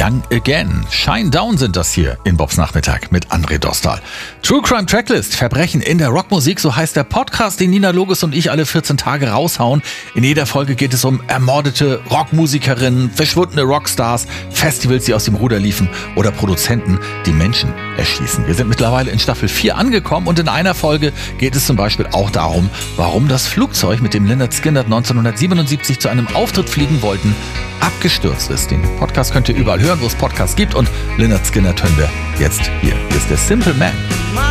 Young Again. Shine Down sind das hier in Bobs Nachmittag mit André Dostal. True Crime Tracklist, Verbrechen in der Rockmusik, so heißt der Podcast, den Nina Logus und ich alle 14 Tage raushauen. In jeder Folge geht es um ermordete Rockmusikerinnen, verschwundene Rockstars, Festivals, die aus dem Ruder liefen oder Produzenten, die Menschen erschießen. Wir sind mittlerweile in Staffel 4 angekommen und in einer Folge geht es zum Beispiel auch darum, warum das Flugzeug, mit dem Lynyrd Skynyrd 1977 zu einem Auftritt fliegen wollten, abgestürzt ist. Den Podcast könnt ihr überall hören, wo es Podcasts gibt, und Lynyrd Skynyrd hören wir jetzt hier. Hier ist der Simple Man.